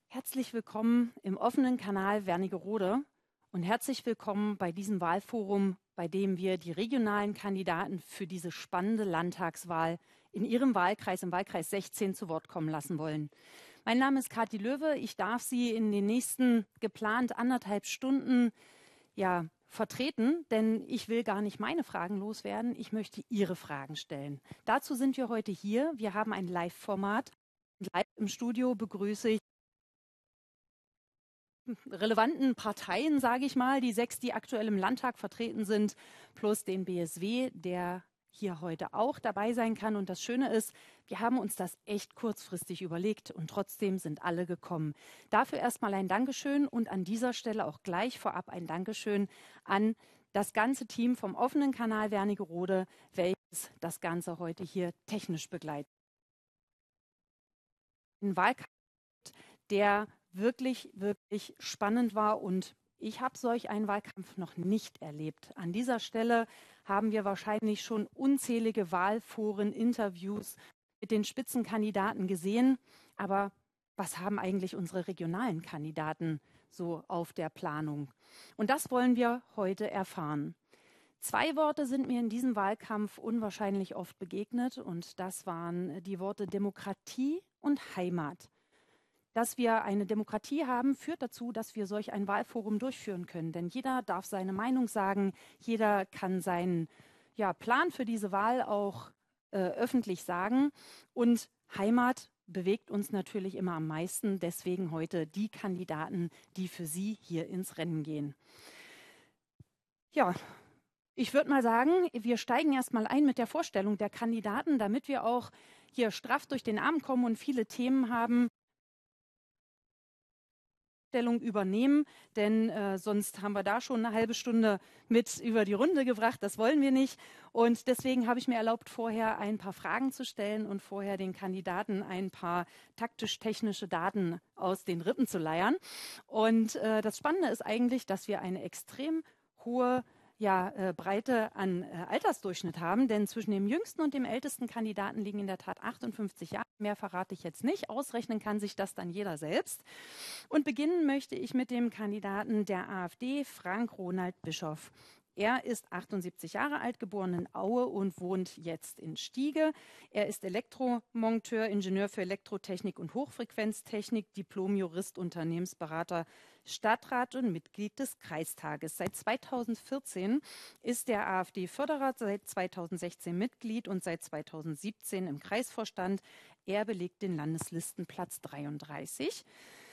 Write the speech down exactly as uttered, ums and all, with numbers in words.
Herzlich willkommen im offenen Kanal Wernigerode und herzlich willkommen bei diesem Wahlforum, bei dem wir die regionalen Kandidaten für diese spannende Landtagswahl in ihrem Wahlkreis, im Wahlkreis sechzehn, zu Wort kommen lassen wollen. Mein Name ist Kathi Löwe. Ich darf Sie in den nächsten geplant anderthalb Stunden ja, vertreten, denn ich will gar nicht meine Fragen loswerden. Ich möchte Ihre Fragen stellen. Dazu sind wir heute hier. Wir haben ein Live-Format. Live im Studio begrüße ich relevanten Parteien, sage ich mal, die sechs, die aktuell im Landtag vertreten sind, plus den B S W, der hier heute auch dabei sein kann. Und das Schöne ist, wir haben uns das echt kurzfristig überlegt und trotzdem sind alle gekommen. Dafür erstmal ein Dankeschön und an dieser Stelle auch gleich vorab ein Dankeschön an das ganze Team vom offenen Kanal Wernigerode, welches das Ganze heute hier technisch begleitet. Ein Wahlkampf, der wirklich, wirklich spannend war und ich habe solch einen Wahlkampf noch nicht erlebt. An dieser Stelle haben wir wahrscheinlich schon unzählige Wahlforen, Interviews mit den Spitzenkandidaten gesehen. Aber was haben eigentlich unsere regionalen Kandidaten so auf der Planung? Und das wollen wir heute erfahren. Zwei Worte sind mir in diesem Wahlkampf unwahrscheinlich oft begegnet und das waren die Worte Demokratie und Heimat. Dass wir eine Demokratie haben, führt dazu, dass wir solch ein Wahlforum durchführen können. Denn jeder darf seine Meinung sagen, jeder kann seinen ja, Plan für diese Wahl auch äh, öffentlich sagen. Und Heimat bewegt uns natürlich immer am meisten. Deswegen heute die Kandidaten, die für Sie hier ins Rennen gehen. Ja, ich würde mal sagen, wir steigen erst mal ein mit der Vorstellung der Kandidaten, damit wir auch hier straff durch den Abend kommen und viele Themen haben, übernehmen, denn äh, sonst haben wir da schon eine halbe Stunde mit über die Runde gebracht. Das wollen wir nicht. Und deswegen habe ich mir erlaubt, vorher ein paar Fragen zu stellen und vorher den Kandidaten ein paar taktisch-technische Daten aus den Rippen zu leiern. Und äh, das Spannende ist eigentlich, dass wir eine extrem hohe ja, äh, Breite an äh, Altersdurchschnitt haben, denn zwischen dem jüngsten und dem ältesten Kandidaten liegen in der Tat achtundfünfzig Jahre. Mehr verrate ich jetzt nicht. Ausrechnen kann sich das dann jeder selbst. Und beginnen möchte ich mit dem Kandidaten der AfD, Frank Ronald Bischoff. Er ist achtundsiebzig Jahre alt, geboren in Aue und wohnt jetzt in Stiege. Er ist Elektromonteur, Ingenieur für Elektrotechnik und Hochfrequenztechnik, Diplom-Jurist, Unternehmensberater, Stadtrat und Mitglied des Kreistages. Seit zweitausendvierzehn ist er AfD-Förderer, seit zweitausendsechzehn Mitglied und seit zweitausendsiebzehn im Kreisvorstand. Er belegt den Landeslistenplatz dreiunddreißig.